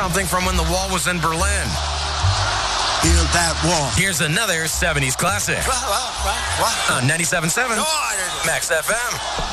something from when the wall was in Berlin. Build that wall. Here's another 70s classic on 97.7 Max FM.